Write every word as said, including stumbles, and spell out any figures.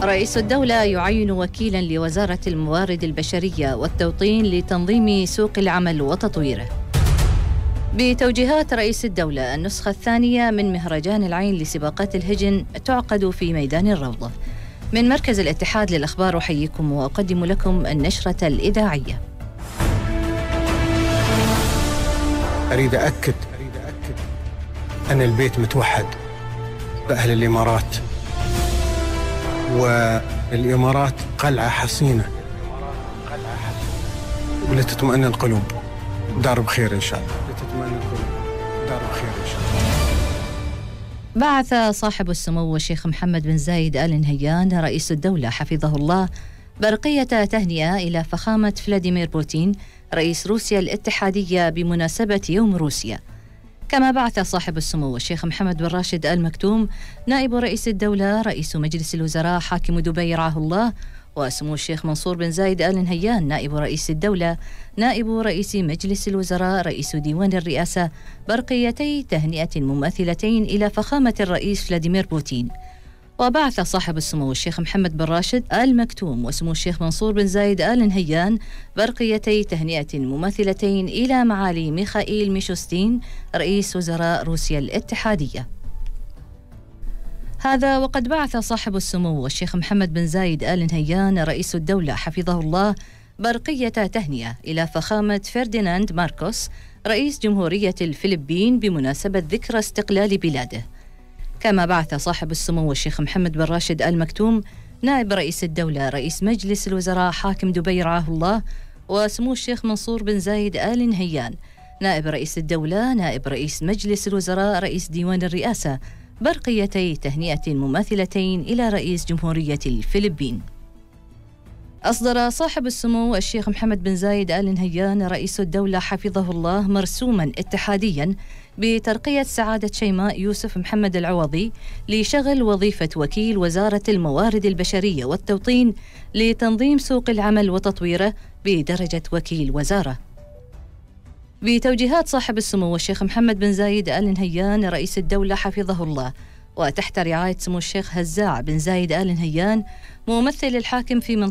رئيس الدولة يعين وكيلاً لوزارة الموارد البشرية والتوطين لتنظيم سوق العمل وتطويره. بتوجيهات رئيس الدولة، النسخة الثانية من مهرجان العين لسباقات الهجن تعقد في ميدان الروضة. من مركز الاتحاد للأخبار أحييكم وأقدم لكم النشرة الإذاعية. أريد أكد أن البيت متوحد بأهل الإمارات، والإمارات قلعة حصينة ولتطمئن القلوب. دار بخير إن شاء الله. لتطمئن القلوب. دار بخير إن شاء الله. بعث صاحب السمو الشيخ محمد بن زايد آل نهيان رئيس الدولة حفظه الله برقية تهنئة إلى فخامة فلاديمير بوتين رئيس روسيا الاتحادية بمناسبة يوم روسيا. كما بعث صاحب السمو الشيخ محمد بن راشد آل مكتوم نائب رئيس الدولة رئيس مجلس الوزراء حاكم دبي رعاه الله، وسمو الشيخ منصور بن زايد آل نهيان نائب رئيس الدولة نائب رئيس مجلس الوزراء رئيس ديوان الرئاسة برقيتي تهنئة مماثلتين إلى فخامة الرئيس فلاديمير بوتين. وبعث صاحب السمو الشيخ محمد بن راشد آل مكتوم وسمو الشيخ منصور بن زايد آل نهيان برقيتي تهنئة مماثلتين إلى معالي ميخائيل ميشوستين رئيس وزراء روسيا الاتحادية. هذا وقد بعث صاحب السمو الشيخ محمد بن زايد آل نهيان رئيس الدولة حفظه الله برقية تهنئة إلى فخامة فرديناند ماركوس رئيس جمهورية الفلبين بمناسبة ذكرى استقلال بلاده. كما بعث صاحب السمو الشيخ محمد بن راشد آل مكتوم نائب رئيس الدولة رئيس مجلس الوزراء حاكم دبي رعاه الله، وسمو الشيخ منصور بن زايد آل نهيان نائب رئيس الدولة نائب رئيس مجلس الوزراء رئيس ديوان الرئاسة برقيتي تهنئة مماثلتين إلى رئيس جمهورية الفلبين. أصدر صاحب السمو الشيخ محمد بن زايد آل نهيان رئيس الدولة حفظه الله مرسوما اتحاديا بترقية سعادة شيماء يوسف محمد العوضي لشغل وظيفة وكيل وزارة الموارد البشرية والتوطين لتنظيم سوق العمل وتطويره بدرجة وكيل وزارة. بتوجيهات صاحب السمو الشيخ محمد بن زايد آل نهيان رئيس الدولة حفظه الله، وتحت رعاية سمو الشيخ هزاع بن زايد آل نهيان ممثل الحاكم في منطقة